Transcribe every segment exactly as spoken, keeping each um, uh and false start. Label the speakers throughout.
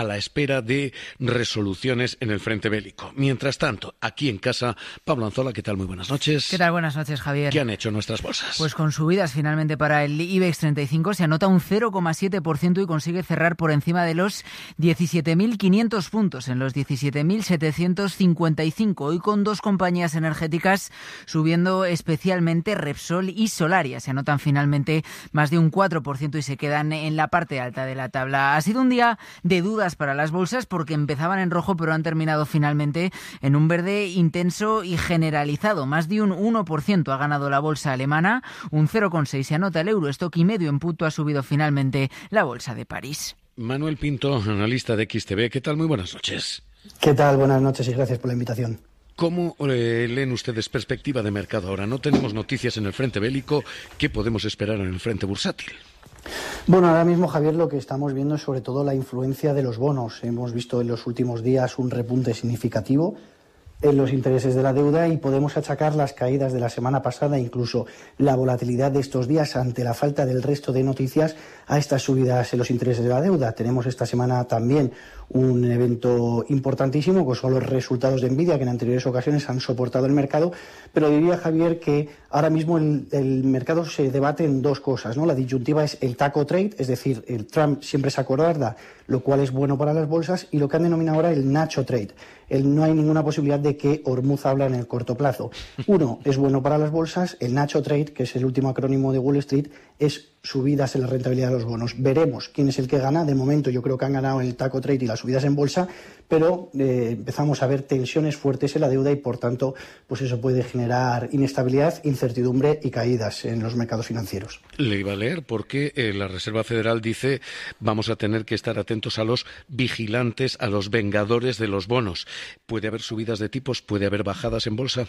Speaker 1: a la espera de resoluciones en el frente bélico. Mientras tanto, aquí en casa, Pablo Anzola, ¿qué tal? Muy buenas noches.
Speaker 2: ¿Qué tal? Buenas noches, Javier.
Speaker 1: ¿Qué han hecho nuestras bolsas?
Speaker 2: Pues con subidas finalmente para el IBEX treinta y cinco, se anota un cero coma siete por ciento y consigue cerrar por encima de los diecisiete mil quinientos puntos, en los diecisiete mil setecientos cincuenta y cinco. Hoy con dos compañías energéticas subiendo especialmente, Repsol y Solaria. Se anotan finalmente más de un cuatro por ciento y se quedan en la parte alta de la tabla. Ha sido un día de dudas para las bolsas porque empezaban en rojo pero han terminado finalmente en un verde intenso y generalizado. Más de un uno por ciento ha ganado la bolsa alemana, un cero coma seis por ciento se anota el Eurostock y medio en punto ha subido finalmente la bolsa de París.
Speaker 1: Manuel Pinto, analista de X T V, ¿qué tal? Muy buenas noches.
Speaker 3: ¿Qué tal? Buenas noches y gracias por la invitación.
Speaker 1: ¿Cómo eh, leen ustedes perspectiva de mercado ahora? No tenemos noticias en el frente bélico. ¿Qué podemos esperar en el frente bursátil?
Speaker 3: Bueno, ahora mismo, Javier, lo que estamos viendo es sobre todo la influencia de los bonos. Hemos visto en los últimos días un repunte significativo en los intereses de la deuda y podemos achacar las caídas de la semana pasada, incluso la volatilidad de estos días ante la falta del resto de noticias, a estas subidas en los intereses de la deuda. Tenemos esta semana también un evento importantísimo, que son los resultados de Nvidia, que en anteriores ocasiones han soportado el mercado, pero diría, Javier, que ahora mismo el, el mercado se debate en dos cosas, ¿no? La disyuntiva es el taco trade, es decir, el Trump siempre se acordará, lo cual es bueno para las bolsas, y lo que han denominado ahora el Nacho trade. El, no hay ninguna posibilidad de que Hormuz habla en el corto plazo. Uno es bueno para las bolsas, el Nacho trade, que es el último acrónimo de Wall Street, es subidas en la rentabilidad de los bonos. Veremos quién es el que gana. De momento yo creo que han ganado el taco trade y las subidas en bolsa, pero eh, empezamos a ver tensiones fuertes en la deuda y por tanto pues eso puede generar inestabilidad, incertidumbre y caídas en los mercados financieros.
Speaker 1: Le iba a leer porque eh, la Reserva Federal dice vamos a tener que estar atentos a los vigilantes, a los vengadores de los bonos. ¿Puede haber subidas de tipos? ¿Puede haber bajadas en bolsa?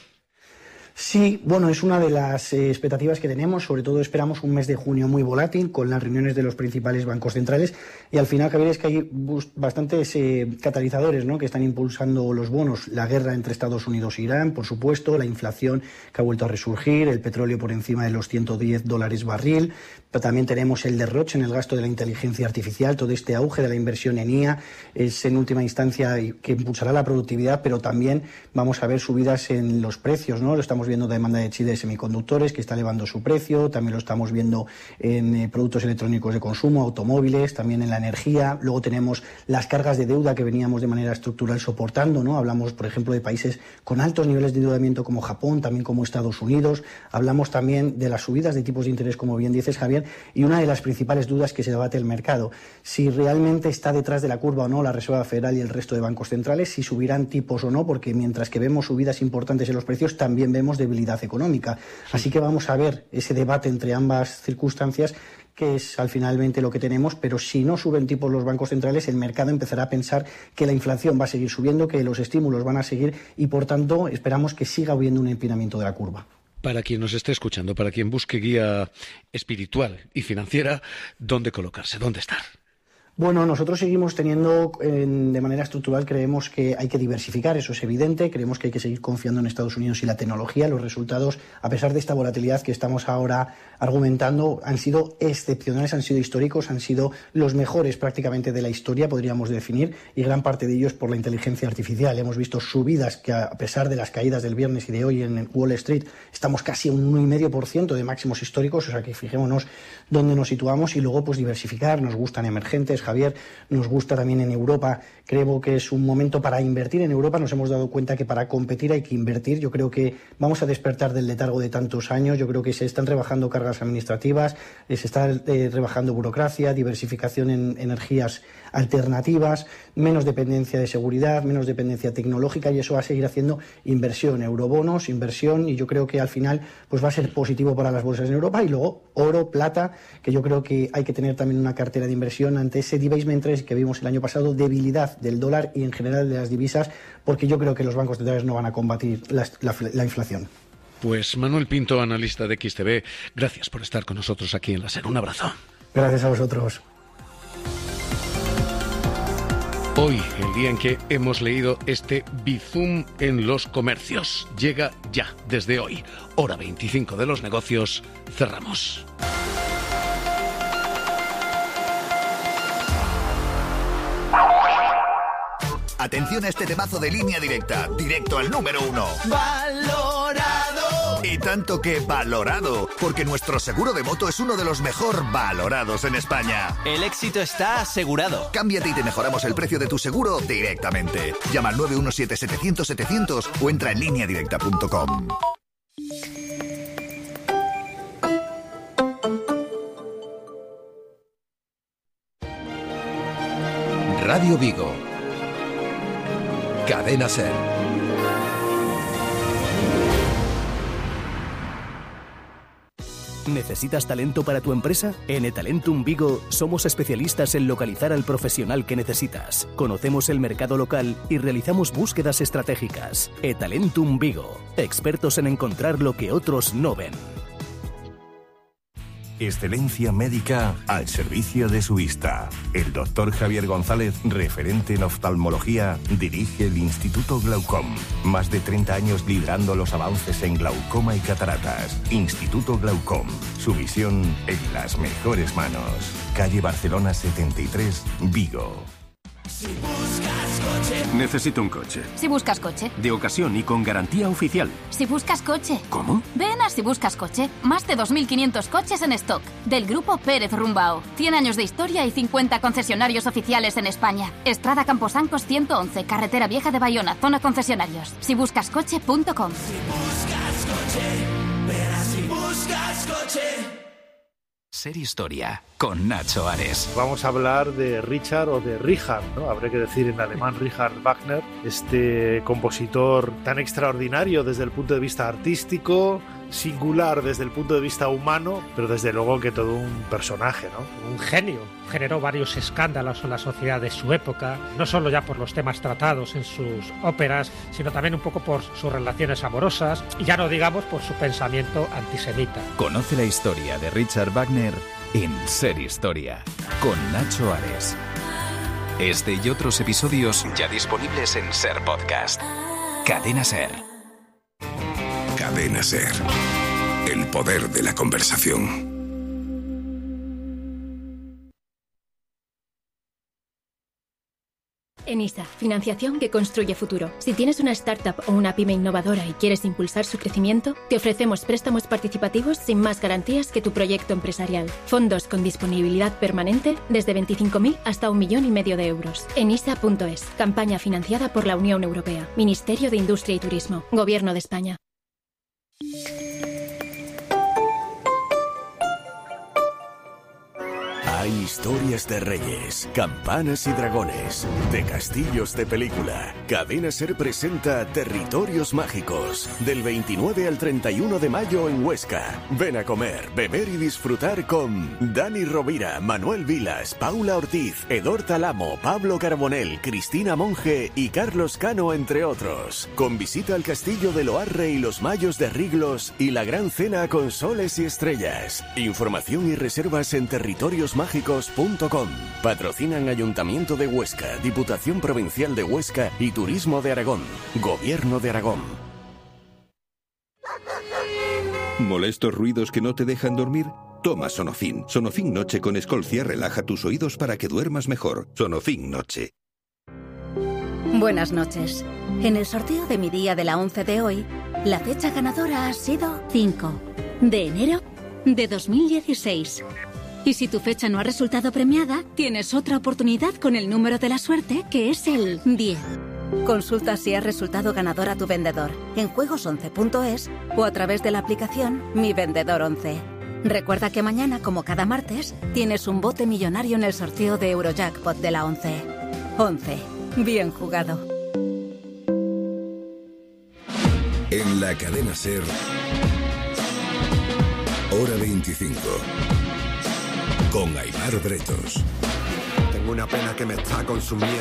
Speaker 3: Sí, bueno, es una de las eh, expectativas que tenemos. Sobre todo esperamos un mes de junio muy volátil con las reuniones de los principales bancos centrales y al final, Javier, es que hay bastantes eh, catalizadores, ¿no?, que están impulsando los bonos. La guerra entre Estados Unidos e Irán, por supuesto, la inflación que ha vuelto a resurgir, el petróleo por encima de los ciento diez dólares barril, pero también tenemos el derroche en el gasto de la inteligencia artificial. Todo este auge de la inversión en I A es en última instancia que impulsará la productividad, pero también vamos a ver subidas en los precios, ¿no? Lo estamos viendo de demanda de China de semiconductores, que está elevando su precio, también lo estamos viendo en eh, productos electrónicos de consumo, automóviles, también en la energía. Luego tenemos las cargas de deuda que veníamos de manera estructural soportando, ¿no? Hablamos, por ejemplo, de países con altos niveles de endeudamiento como Japón, también como Estados Unidos. Hablamos también de las subidas de tipos de interés, como bien dices, Javier, y una de las principales dudas que se debate el mercado, si realmente está detrás de la curva o no la Reserva Federal y el resto de bancos centrales, si subirán tipos o no, porque mientras que vemos subidas importantes en los precios, también vemos debilidad económica. Así que vamos a ver ese debate entre ambas circunstancias, que es al finalmente lo que tenemos, pero si no suben tipos los bancos centrales, el mercado empezará a pensar que la inflación va a seguir subiendo, que los estímulos van a seguir y, por tanto, esperamos que siga habiendo un empinamiento de la curva.
Speaker 1: Para quien nos esté escuchando, para quien busque guía espiritual y financiera, ¿dónde colocarse? ¿Dónde estar?
Speaker 3: Bueno, nosotros seguimos teniendo, en, de manera estructural, creemos que hay que diversificar, eso es evidente, creemos que hay que seguir confiando en Estados Unidos y la tecnología. Los resultados, a pesar de esta volatilidad que estamos ahora argumentando, han sido excepcionales, han sido históricos, han sido los mejores prácticamente de la historia, podríamos definir, y gran parte de ellos por la inteligencia artificial. Hemos visto subidas que, a pesar de las caídas del viernes y de hoy en Wall Street, estamos casi a un uno coma cinco por ciento de máximos históricos, o sea que fijémonos dónde nos situamos y luego pues diversificar. Nos gustan emergentes, Javier, nos gusta también en Europa. Creo que es un momento para invertir en Europa. Nos hemos dado cuenta que para competir hay que invertir. Yo creo que vamos a despertar del letargo de tantos años. Yo creo que se están rebajando cargas administrativas, se está eh, rebajando burocracia, diversificación en energías alternativas, menos dependencia de seguridad, menos dependencia tecnológica, y eso va a seguir haciendo inversión, eurobonos, inversión, y yo creo que al final pues va a ser positivo para las bolsas en Europa. Y luego oro, plata, que yo creo que hay que tener también una cartera de inversión ante ese debasement trade que vimos el año pasado, debilidad del dólar y en general de las divisas, porque yo creo que los bancos centrales no van a combatir la, la, la inflación.
Speaker 1: Pues Manuel Pinto, analista de X T V, gracias por estar con nosotros aquí en la SER. Un abrazo.
Speaker 3: Gracias a vosotros.
Speaker 1: Hoy, el día en que hemos leído este Bizum en los comercios, llega ya, desde hoy, hora veinticinco de los negocios, cerramos.
Speaker 4: Atención a este temazo de Línea Directa, directo al número uno. ¡Valorado! Y tanto que valorado, porque nuestro seguro de moto es uno de los mejor valorados en España.
Speaker 5: El éxito está asegurado.
Speaker 4: Cámbiate y te mejoramos el precio de tu seguro directamente. Llama al nueve uno siete setecientos setecientos o entra en línea directa punto com.
Speaker 6: Radio Vigo. Cadena Ser.
Speaker 7: ¿Necesitas talento para tu empresa? En eTalentum Vigo somos especialistas en localizar al profesional que necesitas. Conocemos el mercado local y realizamos búsquedas estratégicas. eTalentum Vigo, expertos en encontrar lo que otros no ven.
Speaker 8: Excelencia médica al servicio de su vista. El doctor Javier González, referente en oftalmología, dirige el Instituto Glaucom. Más de treinta años liderando los avances en glaucoma y cataratas. Instituto Glaucom. Su visión en las mejores manos. Calle Barcelona setenta y tres, Vigo.
Speaker 9: Si buscas coche.
Speaker 10: Necesito un coche.
Speaker 9: Si buscas coche.
Speaker 10: De ocasión y con garantía oficial.
Speaker 9: Si buscas coche.
Speaker 10: ¿Cómo?
Speaker 9: Ven a Si buscas coche. Más de dos mil quinientos coches en stock. Del grupo Pérez Rumbao. cien años de historia y cincuenta concesionarios oficiales en España. Estrada Camposancos ciento once, Carretera Vieja de Bayona, zona concesionarios. si buscas coche punto com.
Speaker 11: Si buscas coche, verás Si buscas coche.
Speaker 12: Ser Historia, con Nacho Ares.
Speaker 13: Vamos a hablar de Richard o de Richard, ¿no? Habría que decir en alemán Richard Wagner, este compositor tan extraordinario desde el punto de vista artístico, singular desde el punto de vista humano, pero desde luego que todo un personaje, ¿no?
Speaker 14: Un genio. Generó varios escándalos en la sociedad de su época, no solo ya por los temas tratados en sus óperas, sino también un poco por sus relaciones amorosas, y ya no digamos por su pensamiento antisemita.
Speaker 12: Conoce la historia de Richard Wagner en Ser Historia, con Nacho Ares. Este y otros episodios ya disponibles en Ser Podcast. Cadena Ser.
Speaker 15: Cadena Ser. El poder de la conversación.
Speaker 16: ENISA, financiación que construye futuro. Si tienes una startup o una pyme innovadora y quieres impulsar su crecimiento, te ofrecemos préstamos participativos sin más garantías que tu proyecto empresarial. Fondos con disponibilidad permanente desde veinticinco mil hasta un millón y medio de euros. enisa punto es. Campaña financiada por la Unión Europea. Ministerio de Industria y Turismo. Gobierno de España.
Speaker 17: Hay historias de reyes, campanas y dragones, de castillos de película. Cadena Ser presenta Territorios Mágicos, del veintinueve al treinta y uno de mayo en Huesca. Ven a comer, beber y disfrutar con Dani Rovira, Manuel Vilas, Paula Ortiz, Edor Talamo, Pablo Carbonell, Cristina Monge y Carlos Cano, entre otros. Con visita al castillo de Loarre y los Mayos de Riglos y la gran cena con soles y estrellas. Información y reservas en territorios mágicos punto com. Patrocinan Ayuntamiento de Huesca, Diputación Provincial de Huesca y Turismo de Aragón. Gobierno de Aragón.
Speaker 15: ¿Molestos ruidos que no te dejan dormir? Toma Sonofin. Sonofin Noche con Escolcia relaja tus oídos para que duermas mejor. Sonofin Noche.
Speaker 18: Buenas noches. En el sorteo de mi día de la once de hoy, la fecha ganadora ha sido cinco de enero de dos mil dieciséis. Y si tu fecha no ha resultado premiada, tienes otra oportunidad con el número de la suerte, que es el diez. Consulta si ha resultado ganador a tu vendedor en juegos once punto es o a través de la aplicación Mi Vendedor once. Recuerda que mañana, como cada martes, tienes un bote millonario en el sorteo de Eurojackpot de la once. once. Bien jugado.
Speaker 15: En la Cadena Ser, hora veinticinco. Con Aimar Bretos.
Speaker 19: Tengo una pena que me está consumiendo.